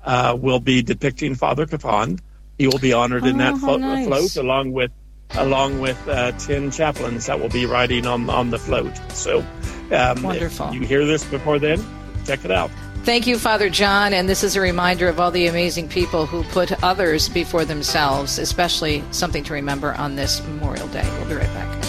will be depicting Father Capon. He will be honored in that float along with 10 chaplains that will be riding on the float. So wonderful. If you hear this before then, check it out. Thank you, Father John. And this is a reminder of all the amazing people who put others before themselves, especially something to remember on this Memorial Day. We'll be right back.